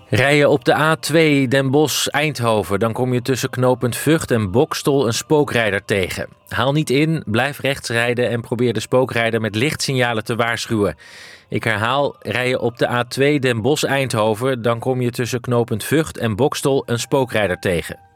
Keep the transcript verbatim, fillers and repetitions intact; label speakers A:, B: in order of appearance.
A: Rij je op de A twee Den Bosch-Eindhoven, dan kom je tussen knooppunt Vught en Boxtel een spookrijder tegen. Haal niet in, blijf rechts rijden en probeer de spookrijder met lichtsignalen te waarschuwen. Ik herhaal, rij je op de A twee Den Bosch-Eindhoven, dan kom je tussen knooppunt Vught en Boxtel een spookrijder tegen.